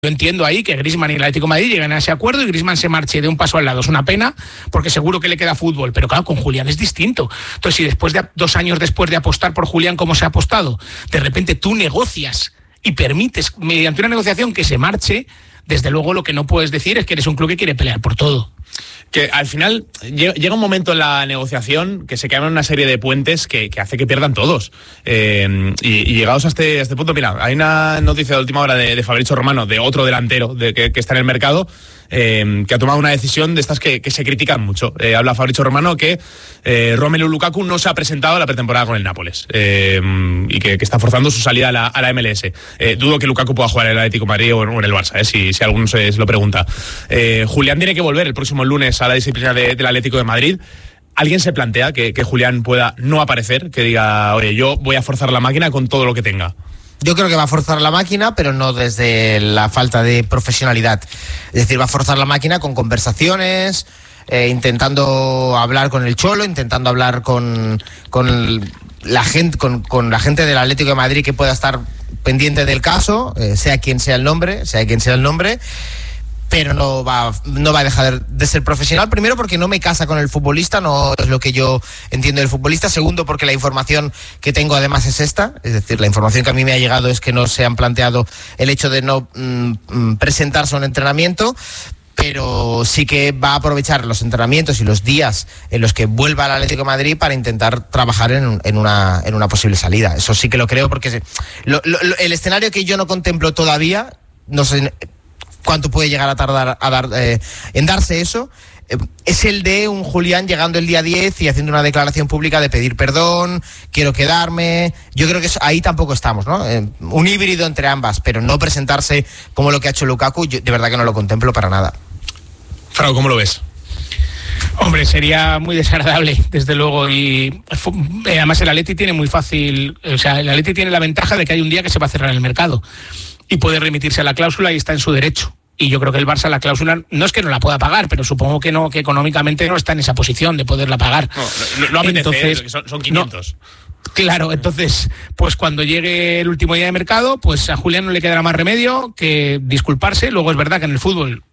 Yo entiendo ahí que Griezmann y el Atlético de Madrid lleguen a ese acuerdo y Griezmann se marche de un paso al lado. Es una pena, porque seguro que le queda fútbol. Pero claro, con Julián es distinto. Entonces, si después de 2 años después de apostar por Julián como se ha apostado, de repente tú negocias y permites, mediante una negociación, que se marche, desde luego lo que no puedes decir es que eres un club que quiere pelear por todo. Que al final llega un momento en la negociación que se quedan una serie de puentes que hace que pierdan todos. Y llegados a este punto, mira, hay una noticia de última hora de Fabrizio Romano, de otro delantero que está en el mercado, que ha tomado una decisión de estas que se critican mucho. Habla Fabrizio Romano que Romelu Lukaku no se ha presentado a la pretemporada con el Nápoles y que está forzando su salida a la MLS. Dudo que Lukaku pueda jugar en el Atlético de Madrid o en el Barça, si alguno se lo pregunta. Julián tiene que volver el próximo lunes a la disciplina del Atlético de Madrid. ¿Alguien se plantea que Julián pueda no aparecer? Que diga, oye, yo voy a forzar la máquina con todo lo que tenga. Yo creo que va a forzar la máquina, pero no desde la falta de profesionalidad. Es decir, va a forzar la máquina con conversaciones, intentando hablar con el Cholo, intentando hablar con la gente del Atlético de Madrid que pueda estar pendiente del caso, sea quien sea el nombre, pero no va a dejar de ser profesional. Primero, porque no me casa con el futbolista, no es lo que yo entiendo del futbolista. Segundo, porque la información que tengo además es esta, es decir, la información que a mí me ha llegado es que no se han planteado el hecho de no presentarse a un entrenamiento, pero sí que va a aprovechar los entrenamientos y los días en los que vuelva al Atlético de Madrid para intentar trabajar en una posible salida. Eso sí que lo creo, porque el escenario que yo no contemplo todavía, no sé cuánto puede llegar a tardar en darse eso, es el de un Julián llegando el día 10 y haciendo una declaración pública de pedir perdón, quiero quedarme. Yo creo que ahí tampoco estamos, ¿no? Un híbrido entre ambas, pero no presentarse como lo que ha hecho Lukaku, yo de verdad que no lo contemplo para nada. Frau, ¿cómo lo ves? Hombre, sería muy desagradable, desde luego, y además el Atleti tiene muy fácil, o sea, el Atleti tiene la ventaja de que hay un día que se va a cerrar el mercado y puede remitirse a la cláusula y está en su derecho. Y yo creo que el Barça la cláusula no es que no la pueda pagar, pero supongo que no, que económicamente no está en esa posición de poderla pagar. No apetece, entonces, son 500. No, claro, entonces, pues cuando llegue el último día de mercado, pues a Julián no le quedará más remedio que disculparse. Luego es verdad que en el fútbol,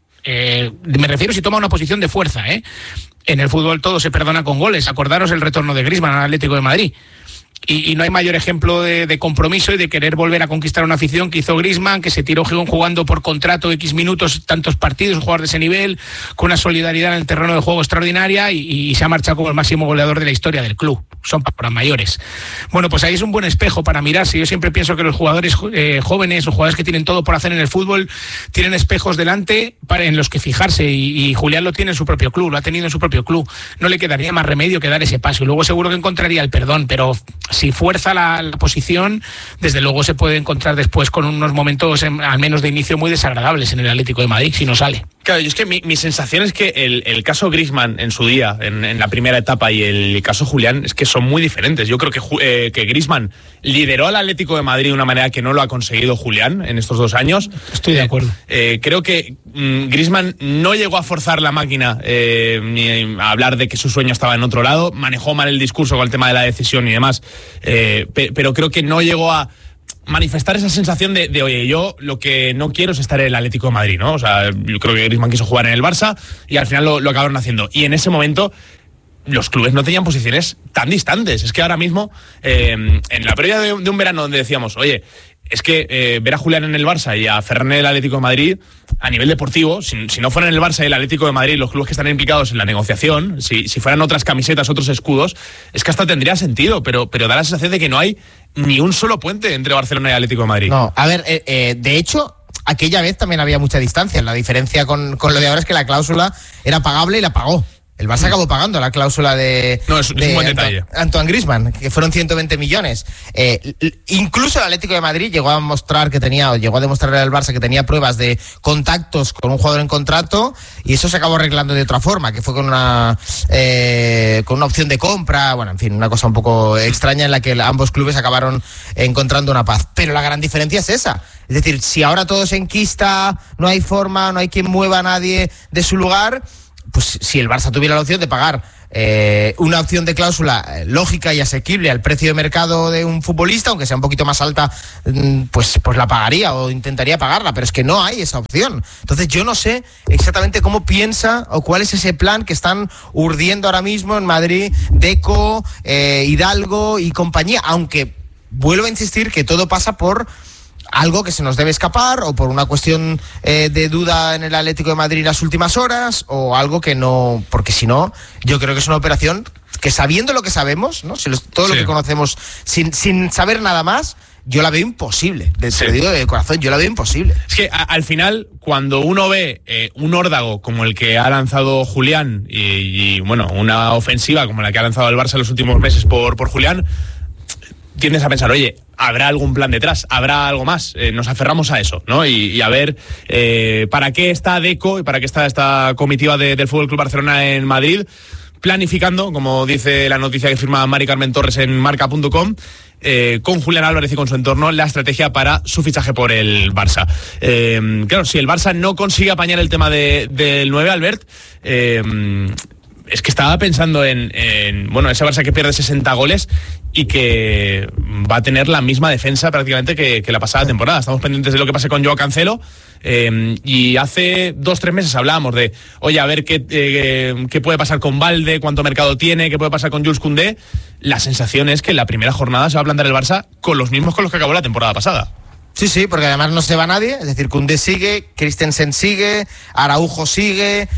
me refiero si toma una posición de fuerza, en el fútbol todo se perdona con goles. Acordaros el retorno de Griezmann al Atlético de Madrid. Y no hay mayor ejemplo de compromiso y de querer volver a conquistar una afición que hizo Griezmann, que se tiró jugando por contrato X minutos, tantos partidos, un jugador de ese nivel, con una solidaridad en el terreno de juego extraordinaria y se ha marchado como el máximo goleador de la historia del club. Son para mayores. Bueno, pues ahí es un buen espejo para mirarse. Yo siempre pienso que los jugadores jóvenes, los jugadores que tienen todo por hacer en el fútbol, tienen espejos delante en los que fijarse y Julián lo tiene en su propio club, lo ha tenido en su propio club. No le quedaría más remedio que dar ese paso y luego seguro que encontraría el perdón, pero si fuerza la posición, desde luego se puede encontrar después con unos momentos, al menos de inicio, muy desagradables en el Atlético de Madrid, si no sale. Claro, y es que mi sensación es que el caso Griezmann en su día, en la primera etapa, y el caso Julián, es que son muy diferentes. Yo creo que Griezmann lideró al Atlético de Madrid de una manera que no lo ha conseguido Julián en estos 2 años. Estoy de acuerdo. Creo que Griezmann no llegó a forzar la máquina ni a hablar de que su sueño estaba en otro lado, manejó mal el discurso con el tema de la decisión y demás, pero creo que no llegó a manifestar esa sensación de oye, yo lo que no quiero es estar en el Atlético de Madrid, ¿no? O sea, yo creo que Griezmann quiso jugar en el Barça y al final lo acabaron haciendo. Y en ese momento los clubes no tenían posiciones tan distantes. Es que ahora mismo, en la previa de un verano donde decíamos, oye, es que ver a Julián en el Barça y a Ferran en el Atlético de Madrid, a nivel deportivo, si no fueran el Barça y el Atlético de Madrid los clubes que están implicados en la negociación, si fueran otras camisetas, otros escudos, es que hasta tendría sentido, pero da la sensación de que no hay ni un solo puente entre Barcelona y Atlético de Madrid. No, a ver, de hecho, aquella vez también había mucha distancia. La diferencia con lo de ahora es que la cláusula era pagable y la pagó. El Barça acabó pagando la cláusula de un buen detalle. Antoine Griezmann, que fueron 120 millones. Incluso el Atlético de Madrid llegó a demostrar al Barça que tenía pruebas de contactos con un jugador en contrato, y eso se acabó arreglando de otra forma, que fue con una opción de compra, bueno, en fin, una cosa un poco extraña en la que ambos clubes acabaron encontrando una paz. Pero la gran diferencia es esa. Es decir, si ahora todo se enquista, no hay forma, no hay quien mueva a nadie de su lugar, pues si el Barça tuviera la opción de pagar una opción de cláusula lógica y asequible al precio de mercado de un futbolista, aunque sea un poquito más alta, pues la pagaría o intentaría pagarla, pero es que no hay esa opción. Entonces yo no sé exactamente cómo piensa o cuál es ese plan que están urdiendo ahora mismo en Madrid, Deco, Hidalgo y compañía, aunque vuelvo a insistir que todo pasa por algo que se nos debe escapar o por una cuestión de duda en el Atlético de Madrid en las últimas horas o algo que no, porque si no, yo creo que es una operación que sabiendo lo que sabemos, ¿no? Todo lo que conocemos sin saber nada más, yo la veo imposible. Te lo digo de corazón, yo la veo imposible. Es que al final, cuando uno ve un órdago como el que ha lanzado Julián y bueno, una ofensiva como la que ha lanzado el Barça en los últimos meses por Julián, tiendes a pensar, oye, ¿habrá algún plan detrás? ¿Habrá algo más? Nos aferramos a eso, ¿no? Y a ver para qué está Deco y para qué está esta comitiva del FC Barcelona en Madrid planificando, como dice la noticia que firma Mari Carmen Torres en marca.com, con Julián Álvarez y con su entorno, la estrategia para su fichaje por el Barça. Claro, si el Barça no consigue apañar el tema del 9, Albert, es que estaba pensando en ese Barça que pierde 60 goles y que va a tener la misma defensa prácticamente que la pasada temporada. Estamos pendientes de lo que pase con Joao Cancelo, y hace 2-3 meses hablábamos de, oye, a ver qué puede pasar con Balde, cuánto mercado tiene, qué puede pasar con Jules Koundé. La sensación es que en la primera jornada se va a plantar el Barça con los mismos con los que acabó la temporada pasada. Sí, porque además no se va nadie, es decir, Koundé sigue, Christensen sigue, Araujo sigue,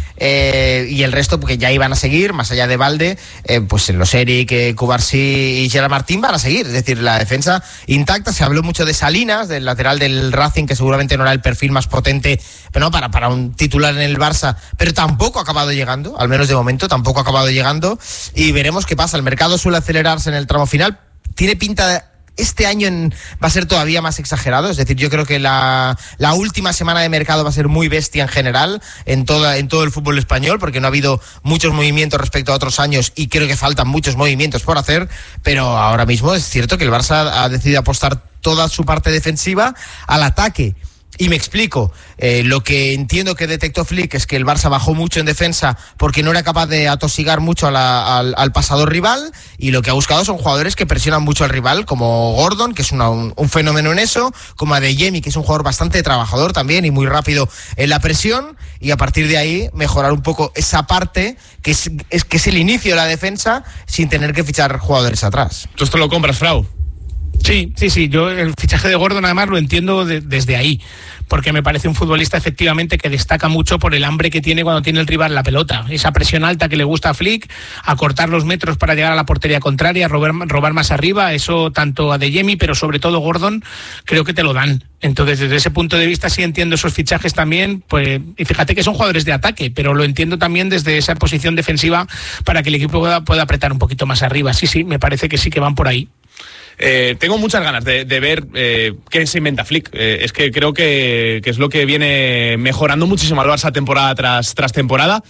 y el resto, porque ya iban a seguir, más allá de Balde, pues los Eric, Cubarsí y Gerard Martín van a seguir, es decir, la defensa intacta. Se habló mucho de Salinas, del lateral del Racing, que seguramente no era el perfil más potente, pero no para un titular en el Barça, pero tampoco ha acabado llegando, al menos de momento, tampoco ha acabado llegando, y veremos qué pasa. El mercado suele acelerarse en el tramo final, tiene pinta de... Este año va a ser todavía más exagerado, es decir, yo creo que la última semana de mercado va a ser muy bestia en general en todo el fútbol español, porque no ha habido muchos movimientos respecto a otros años y creo que faltan muchos movimientos por hacer, pero ahora mismo es cierto que el Barça ha decidido apostar toda su parte defensiva al ataque. Y me explico, lo que entiendo que detectó Flick es que el Barça bajó mucho en defensa porque no era capaz de atosigar mucho al pasador rival, y lo que ha buscado son jugadores que presionan mucho al rival, como Gordon, que es un fenómeno en eso, como Adeyemi, que es un jugador bastante trabajador también y muy rápido en la presión, y a partir de ahí mejorar un poco esa parte que es el inicio de la defensa sin tener que fichar jugadores atrás. ¿Tú esto lo compras, Frau? Sí, yo el fichaje de Gordon además lo entiendo desde ahí, porque me parece un futbolista efectivamente que destaca mucho por el hambre que tiene cuando tiene el rival la pelota, esa presión alta que le gusta a Flick, a cortar los metros para llegar a la portería contraria, robar más arriba, eso tanto Adeyemi, pero sobre todo Gordon, creo que te lo dan. Entonces, desde ese punto de vista sí entiendo esos fichajes también, pues, y fíjate que son jugadores de ataque, pero lo entiendo también desde esa posición defensiva para que el equipo pueda apretar un poquito más arriba. Sí, me parece que sí que van por ahí. Tengo muchas ganas de ver qué se inventa Flick. Es que creo que es lo que viene mejorando muchísimo al Barça temporada tras temporada.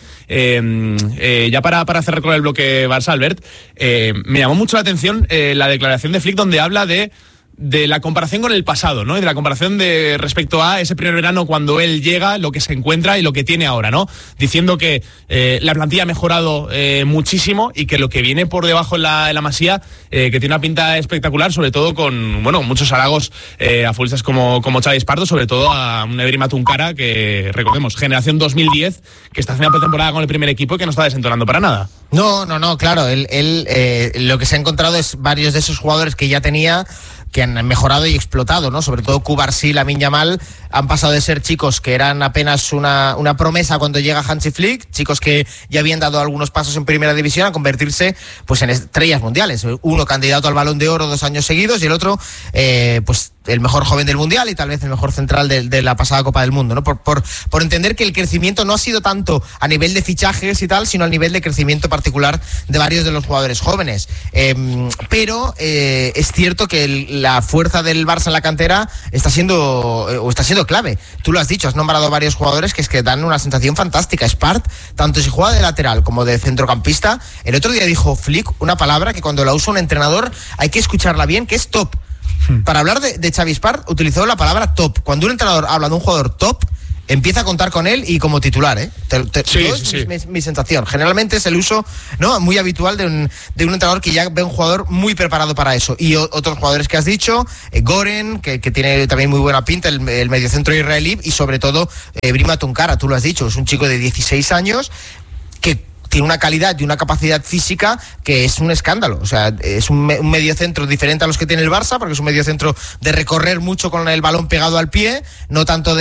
Ya para cerrar con el bloque Barça, Albert, me llamó mucho la atención la declaración de Flick, donde habla de la comparación con el pasado, ¿no? Y de la comparación respecto a ese primer verano cuando él llega, lo que se encuentra y lo que tiene ahora, ¿no? Diciendo que la plantilla ha mejorado muchísimo y que lo que viene por debajo en la Masía, que tiene una pinta espectacular, sobre todo con, muchos halagos a futbolistas como Xavi Espardo, sobre todo a un Everi Matuncara, que recordemos, generación 2010, que está haciendo pretemporada con el primer equipo y que no está desentonando para nada. No, claro, él lo que se ha encontrado es varios de esos jugadores que ya tenía, que han mejorado y explotado, ¿no? Sobre todo Cubarsí, Lamine Yamal, han pasado de ser chicos que eran apenas una promesa cuando llega Hansi Flick, chicos que ya habían dado algunos pasos en primera división, a convertirse pues en estrellas mundiales. Uno candidato al Balón de Oro 2 años seguidos y el otro pues el mejor joven del Mundial y tal vez el mejor central de la pasada Copa del Mundo, ¿no? Por entender que el crecimiento no ha sido tanto a nivel de fichajes y tal, sino a nivel de crecimiento particular de varios de los jugadores jóvenes. Pero es cierto que la fuerza del Barça en la cantera está siendo clave. Tú lo has dicho, has nombrado varios jugadores que dan una sensación fantástica. Spart, tanto si juega de lateral como de centrocampista, el otro día dijo Flick una palabra que cuando la usa un entrenador hay que escucharla bien, que es top. Para hablar de Xavi Spart utilizó la palabra top. Cuando un entrenador habla de un jugador top, empieza a contar con él y como titular, ¿eh? Sí. Es mi sensación. Generalmente es el uso, ¿no?, muy habitual de un entrenador que ya ve un jugador muy preparado para eso. Y otros jugadores que has dicho, Goren, que tiene también muy buena pinta, el mediocentro israelí, y sobre todo Brima Tunkara, tú lo has dicho, es un chico de 16 años que tiene una calidad y una capacidad física que es un escándalo. O sea, es un mediocentro diferente a los que tiene el Barça, porque es un mediocentro de recorrer mucho con el balón pegado al pie, no tanto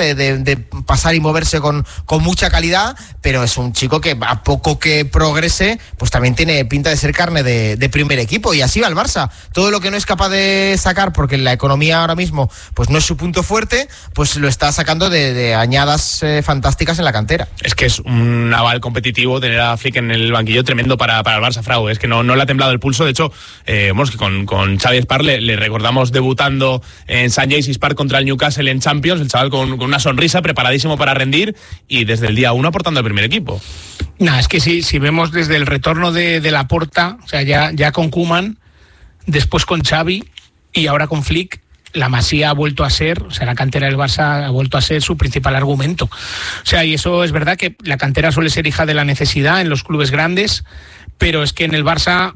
de pasar y moverse con mucha calidad, pero es un chico que a poco que progrese, pues también tiene pinta de ser carne de primer equipo, y así va el Barça. Todo lo que no es capaz de sacar, porque la economía ahora mismo pues no es su punto fuerte, pues lo está sacando de añadas fantásticas en la cantera. Es que es un aval competitivo tener a Flick en el banquillo tremendo para el Barça, Frau. Es que no le ha temblado el pulso. De hecho, que con Xavi Espar le recordamos debutando en St. James's Park contra el Newcastle en Champions, el chaval con una sonrisa, preparadísimo para rendir, y desde el día 1 aportando al primer equipo. Es que si vemos desde el retorno de Laporta, o sea, ya con Koeman, después con Xavi y ahora con Flick, la Masía ha vuelto a ser, o sea, la cantera del Barça ha vuelto a ser su principal argumento. O sea, y eso es verdad, que la cantera suele ser hija de la necesidad en los clubes grandes, pero es que en el Barça,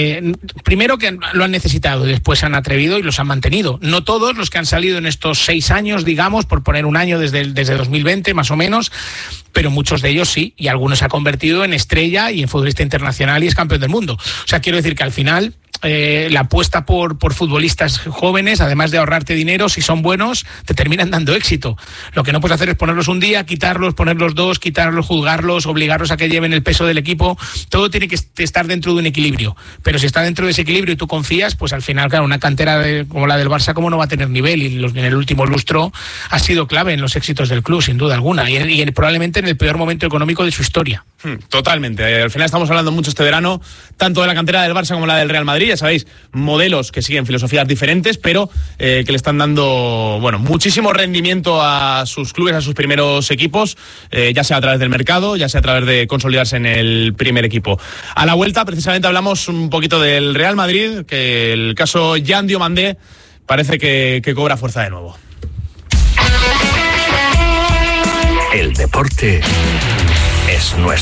primero que lo han necesitado, después se han atrevido y los han mantenido. No todos los que han salido en estos 6 años, digamos, por poner un año desde 2020 más o menos, pero muchos de ellos sí, y algunos se ha convertido en estrella y en futbolista internacional y es campeón del mundo. O sea, quiero decir que al final la apuesta por futbolistas jóvenes, además de ahorrarte dinero, si son buenos, te terminan dando éxito. Lo que no puedes hacer es ponerlos un día, quitarlos, ponerlos 2, quitarlos, juzgarlos, obligarlos a que lleven el peso del equipo. Todo tiene que estar dentro de un equilibrio. Pero si está dentro de ese equilibrio y tú confías, pues al final, claro, una cantera como la del Barça, ¿cómo no va a tener nivel? Y en el último lustro ha sido clave en los éxitos del club, sin duda alguna. Y probablemente en el peor momento económico de su historia. Totalmente. Al final estamos hablando mucho este verano, tanto de la cantera del Barça como la del Real Madrid. Ya sabéis, modelos que siguen filosofías diferentes, pero que le están dando, muchísimo rendimiento a sus clubes, a sus primeros equipos, ya sea a través del mercado, ya sea a través de consolidarse en el primer equipo. A la vuelta, precisamente, hablamos un poquito del Real Madrid, que el caso Jan Diomandé parece que cobra fuerza de nuevo. El deporte es nuestro.